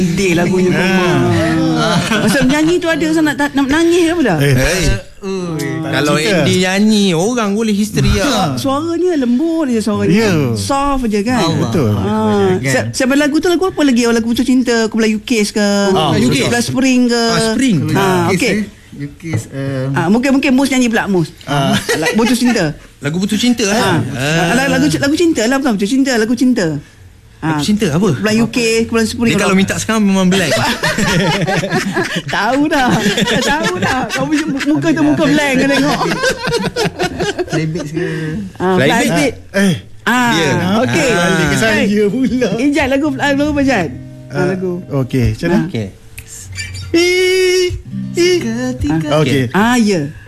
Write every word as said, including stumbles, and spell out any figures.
Dia lagunya Puma. Masa menyanyi tu ada nak, nak, nak menangis ke apa dah? Eh, Hey. Kalau Andy nyanyi, orang boleh histeria. Ha. Suaranya lembut je suaranya. Ya. Soft je kan. Allah. Betul. Ha. Kan? Siapa lagu tu lagu apa lagi? Lagu Putus Cinta, Aku Melayu Case ke? Ah, Melayu Case. Case. Spring ke? Ah, Spring. Ha, okey. You kiss um, Ah, mungkin mungkin Mus nyanyi pula Mus. Ah, Putus Cinta. Lagu Putus Cinta Ha. ah. Lagu, lagu lagu cinta lah bukan Putus Cinta, lagu cinta. Lagu cinta apa? Bulan U K, bulan Spring. Dia kalau minta sekarang memang blank. tahu dah. Dah tahu dah. Kau punya muka tu muka blank kau tengok. Playback ke? Ah, Playback. Playback. Eh, Ah, Dia. okey. balik ke saya pula. Ijat lagu lagu apa Jad? Ah, lagu. Okey, macam mana? Okey. Eh, eh. Ketika Okey. Ah, ya.